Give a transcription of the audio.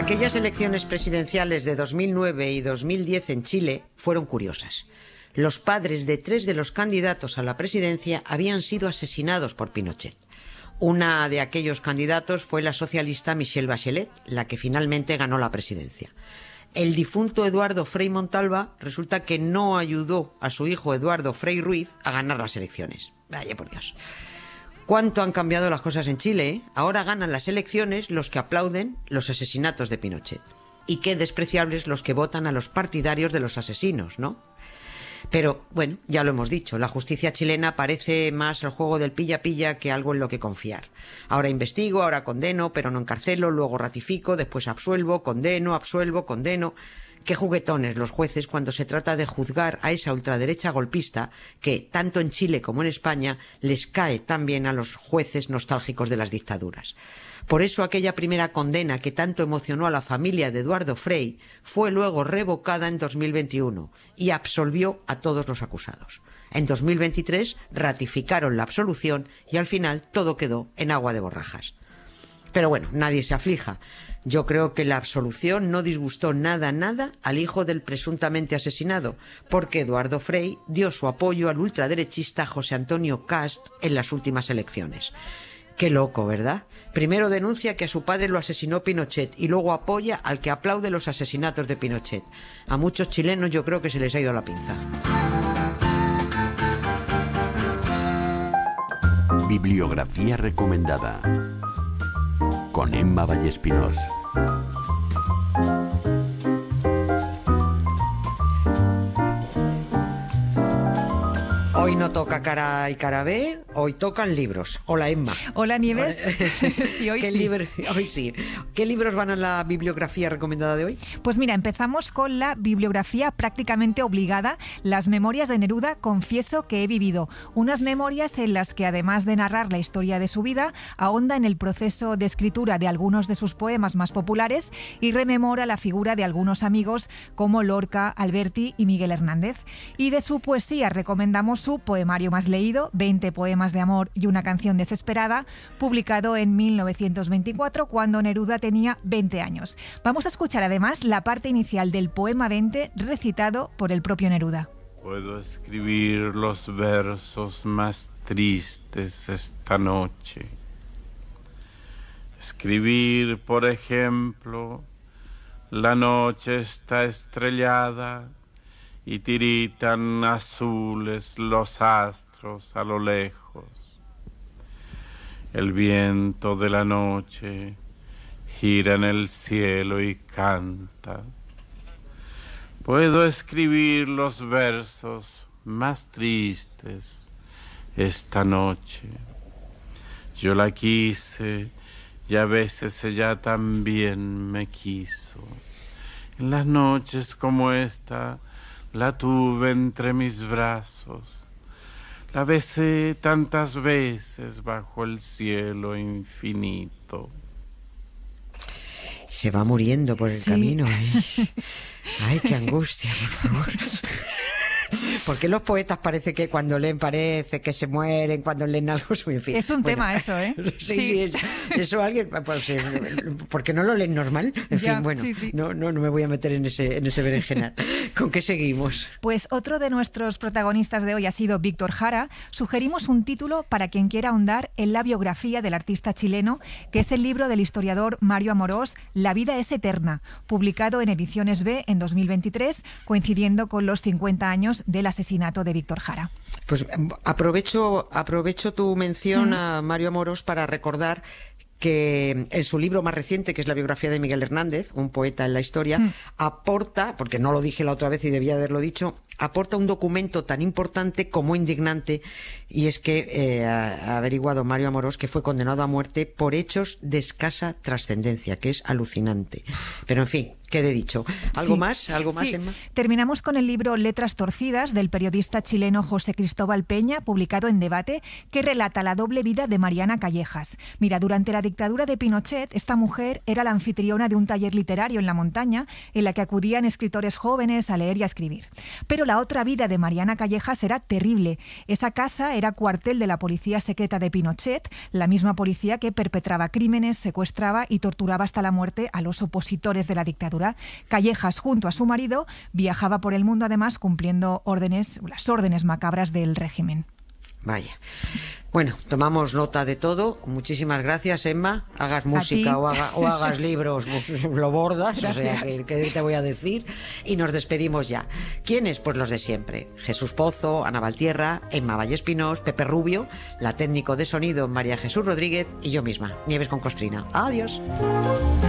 Aquellas elecciones presidenciales de 2009 y 2010 en Chile fueron curiosas. Los padres de 3 de los candidatos a la presidencia habían sido asesinados por Pinochet. Una de aquellos candidatos fue la socialista Michelle Bachelet, la que finalmente ganó la presidencia. El difunto Eduardo Frei Montalva resulta que no ayudó a su hijo Eduardo Frei Ruiz a ganar las elecciones. Vaya por Dios. ¿Cuánto han cambiado las cosas en Chile, eh? Ahora ganan las elecciones los que aplauden los asesinatos de Pinochet. Y qué despreciables los que votan a los partidarios de los asesinos, ¿no? Pero, bueno, ya lo hemos dicho, la justicia chilena parece más el juego del pilla-pilla que algo en lo que confiar. Ahora investigo, ahora condeno, pero no encarcelo, luego ratifico, después absuelvo, condeno, absuelvo, condeno. Qué juguetones los jueces cuando se trata de juzgar a esa ultraderecha golpista que, tanto en Chile como en España, les cae tan bien a los jueces nostálgicos de las dictaduras. Por eso aquella primera condena que tanto emocionó a la familia de Eduardo Frei fue luego revocada en 2021 y absolvió a todos los acusados. En 2023 ratificaron la absolución y al final todo quedó en agua de borrajas. Pero bueno, nadie se aflija. Yo creo que la absolución no disgustó nada al hijo del presuntamente asesinado, porque Eduardo Frei dio su apoyo al ultraderechista José Antonio Kast en las últimas elecciones. Qué loco, ¿verdad? Primero denuncia que a su padre lo asesinó Pinochet y luego apoya al que aplaude los asesinatos de Pinochet. A muchos chilenos yo creo que se les ha ido la pinza. Bibliografía recomendada con Emma Vallespinós. Hoy no toca cara A y cara B, hoy tocan libros. Hola, Emma. Hola, Nieves. Sí, hoy sí. Hoy sí. ¿Qué libros van a la bibliografía recomendada de hoy? Pues mira, empezamos con la bibliografía prácticamente obligada, Las memorias de Neruda, confieso que he vivido. Unas memorias en las que, además de narrar la historia de su vida, ahonda en el proceso de escritura de algunos de sus poemas más populares y rememora la figura de algunos amigos como Lorca, Alberti y Miguel Hernández. Y de su poesía recomendamos su poemario más leído, 20 poemas de amor y una canción desesperada, publicado en 1924, cuando Neruda tenía 20 años. Vamos a escuchar además la parte inicial del poema 20, recitado por el propio Neruda. Puedo escribir los versos más tristes esta noche. Escribir, por ejemplo, la noche está estrellada y tiritan azules los astros a lo lejos. El viento de la noche gira en el cielo y canta. Puedo escribir los versos más tristes esta noche. Yo la quise y a veces ella también me quiso. En las noches como esta la tuve entre mis brazos, la besé tantas veces bajo el cielo infinito. Se va muriendo por el camino, ¿eh? Ay, qué angustia, por favor. Porque los poetas parece que cuando leen parece que se mueren, cuando leen algo, en fin. Es un tema eso, ¿eh? Sí, eso alguien, pues, porque no lo leen normal. En fin, bueno, sí. No me voy a meter en ese berenjenal. ¿Con qué seguimos? Pues otro de nuestros protagonistas de hoy ha sido Víctor Jara. Sugerimos un título para quien quiera ahondar en la biografía del artista chileno, que es el libro del historiador Mario Amorós, La vida es eterna, publicado en Ediciones B en 2023, coincidiendo con los 50 años del asesinato de Víctor Jara. Pues aprovecho tu mención a Mario Amorós para recordar que en su libro más reciente, que es la biografía de Miguel Hernández, un poeta en la historia, aporta, porque no lo dije la otra vez y debía haberlo dicho, aporta un documento tan importante como indignante, y es que ha averiguado Mario Amorós que fue condenado a muerte por hechos de escasa trascendencia, que es alucinante. Pero en fin, quede dicho. ¿Algo más, Emma? Terminamos con el libro Letras torcidas, del periodista chileno José Cristóbal Peña, publicado en Debate, que relata la doble vida de Mariana Callejas. Mira, durante la dictadura de Pinochet, esta mujer era la anfitriona de un taller literario en la montaña, en la que acudían escritores jóvenes a leer y a escribir. Pero la otra vida de Mariana Callejas era terrible. Esa casa era cuartel de la policía secreta de Pinochet, la misma policía que perpetraba crímenes, secuestraba y torturaba hasta la muerte a los opositores de la dictadura. Callejas, junto a su marido, viajaba por el mundo además cumpliendo las órdenes macabras del régimen. Vaya. Bueno, tomamos nota de todo. Muchísimas gracias, Emma. Hagas música o hagas libros, lo bordas. Gracias. O sea, ¿qué te voy a decir? Y nos despedimos ya. ¿Quiénes? Pues los de siempre. Jesús Pozo, Ana Valtierra, Emma Vallespinós, Pepe Rubio, la técnico de sonido María Jesús Rodríguez y yo misma, Nieves con Costrina. Adiós.